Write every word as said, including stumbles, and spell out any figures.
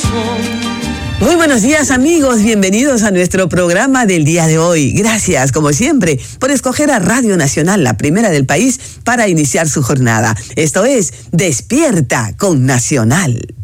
Muy buenos días, amigos, bienvenidos a nuestro programa del día de hoy. Gracias, como siempre, por escoger a Radio Nacional, la primera del país, para iniciar su jornada. Esto es Despierta con Nacional.